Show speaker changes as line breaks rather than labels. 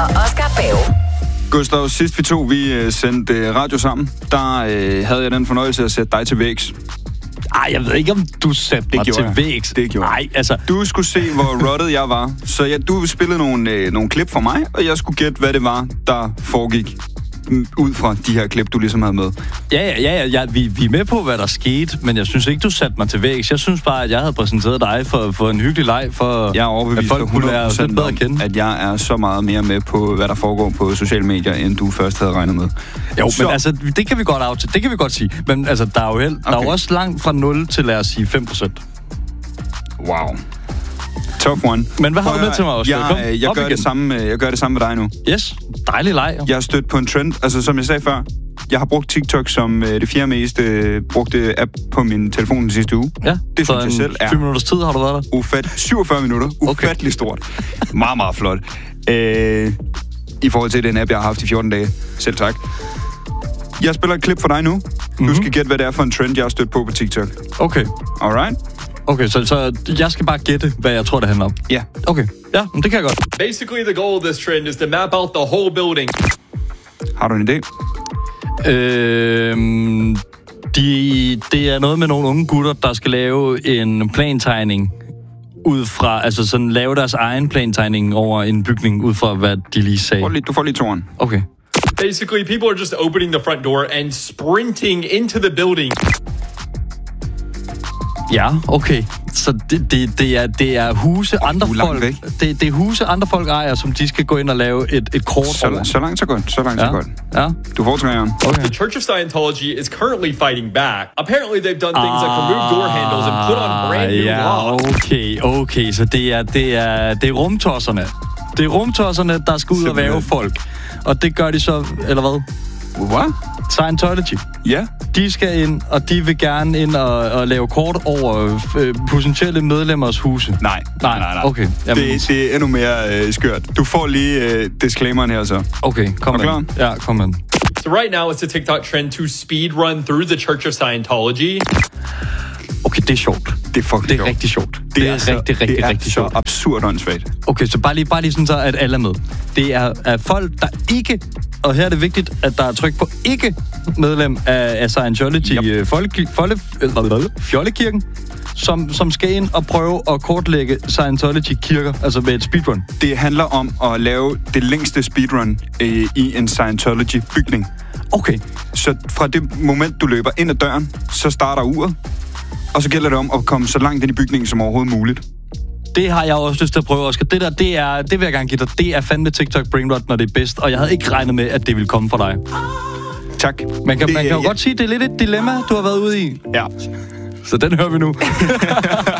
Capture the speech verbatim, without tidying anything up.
og Oscar Bave.
Gustav, sidst vi to vi sendte radio sammen, der øh, havde jeg den fornøjelse at sætte dig til vægs.
Ej, jeg ved ikke, om du satte mig til
jeg.
vægs.
Det gjorde
Ej, altså...
Du skulle se, hvor rottet jeg var. Så ja, du spillede nogle, øh, nogle klip for mig, og jeg skulle gætte, hvad det var, der foregik ud fra de her klip, du ligesom havde med.
Ja, ja, ja, ja vi, vi er med på, hvad der skete, men jeg synes ikke, du satte mig til vægs. Jeg synes bare, at jeg havde præsenteret dig for, for en hyggelig leg, for
jeg er overbevist
at folk kunne lære os lidt bedre at kende.
At jeg er så meget mere med på, hvad der foregår på sociale medier, end du først havde regnet med.
Jo,
så.
Men altså, det kan vi godt af til. Det kan vi godt sige. Men altså, der er jo, held, okay. der er jo også langt fra nul til, lad os sige, fem procent.
Wow. Tough one.
Men hvad har du med til mig, Oscar?
Jeg, jeg, jeg, gør det samme, jeg gør det samme med dig nu.
Yes, dejlig leg.
Jeg har stødt på en trend, altså som jeg sagde før, jeg har brugt TikTok som øh, det fjerde mest øh, brugte app på min telefon den sidste uge.
Ja,
det synes jeg selv er...
tyve minutters tid har du været der?
Ufat, syvogfyrre minutter. Ufattelig okay. Stort. Meget, meget flot. Øh, I forhold til den app, jeg har haft i fjorten dage. Selv tak. Jeg spiller et klip for dig nu. Mm-hmm. Du skal gætte, hvad det er for en trend, jeg har stødt på på TikTok.
Okay.
Alright?
Okay, så, så jeg skal bare gætte, hvad jeg tror, det handler om?
Ja. Yeah.
Okay, ja, men det kan jeg godt.
Basically, the goal of this trend is to map out the whole building.
Har du en idé?
Øhm, de, det er noget med nogle unge gutter, der skal lave en plantegning ud fra, altså sådan lave deres egen plantegning over en bygning, ud fra hvad de lige sagde.
Du får lige, du får lige toren.
Okay.
Basically, people are just opening the front door and sprinting into the building.
Ja, okay. Så det, det, det, er, det er huse, oh, andre folk... Det, det er huse, andre folk ejer, som de skal gå ind og lave et, et kort
så,
over.
Så langt, så godt. Så langt,
ja.
så godt.
Ja.
Du får træeren.
Okay.
The Church of Scientology is currently fighting back. Apparently, they've done things ah, like remove door handles and put on brand new
ja,
locks.
okay, okay. Så det er, det er, det er rumtosserne. Det er rumtosserne, der skal ud og væve folk. Og det gør de så... Eller hvad?
Hvad?
Scientology.
Ja.
De skal ind, og de vil gerne ind og, og lave kort over øh, potentielle medlemmers huse.
Nej, nej, nej. nej.
Okay.
Jamen. Det, det er endnu mere øh, skørt. Du får lige øh, disclaimeren her så.
Okay, kom med. Ja, kom med.
So right now it's a TikTok trend to speedrun through the Church of Scientology.
Okay, det er sjovt.
Det er fucking
Det er
sjovt.
rigtig sjovt.
Det,
det er,
er så,
rigtig, rigtig,
det er
rigtig
så
sjovt.
absurd åndssvagt.
Okay, så bare lige, bare lige sådan så, at alle er med. Det er, er folk, der ikke... Og her er det vigtigt, at der er tryk på ikke medlem af, af Scientology yep. folke, folke, Fjollekirken, som, som skal ind og prøve at kortlægge Scientology-kirker, altså med et speedrun.
Det handler om at lave det længste speedrun øh, i en Scientology-bygning.
Okay.
Så fra det moment, du løber ind ad døren, så starter uret, og så gælder det om at komme så langt ind i bygningen som overhovedet muligt.
Det har jeg også lyst til at prøve, Oscar. Det der, det er, det vil jeg gerne give dig. Det er fandme TikTok brainrot, når det er bedst. Og jeg havde ikke regnet med, at det ville komme fra dig.
Tak.
Man kan,
det,
man kan jo
ja.
godt sige, at det er lidt et dilemma, du har været ude i.
Ja.
Så den hører vi nu.